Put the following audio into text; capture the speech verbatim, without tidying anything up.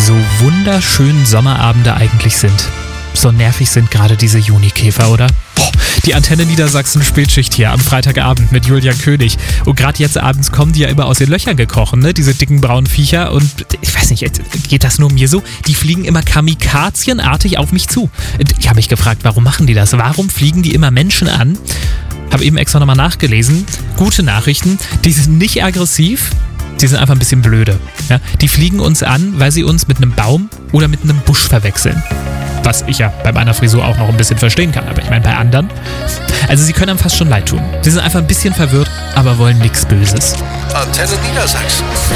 so wunderschön Sommerabende eigentlich sind. So nervig sind gerade diese Junikäfer, oder? Boah, die Antenne Niedersachsen Spätschicht hier am Freitagabend mit Julian König. Und gerade jetzt abends kommen die ja immer aus den Löchern gekrochen, ne? Diese dicken braunen Viecher. Und ich weiß nicht, geht das nur mir so? Die fliegen immer kamikazienartig auf mich zu. Ich habe mich gefragt, warum machen die das? Warum fliegen die immer Menschen an? Habe eben extra nochmal nachgelesen. Gute Nachrichten, die sind nicht aggressiv. Die sind einfach ein bisschen blöde. Ja? Die fliegen uns an, weil sie uns mit einem Baum oder mit einem Busch verwechseln. Was ich ja bei meiner Frisur auch noch ein bisschen verstehen kann. Aber ich meine, bei anderen... Also sie können einem fast schon leid tun. Sie sind einfach ein bisschen verwirrt, aber wollen nichts Böses. Antenne Niedersachsen.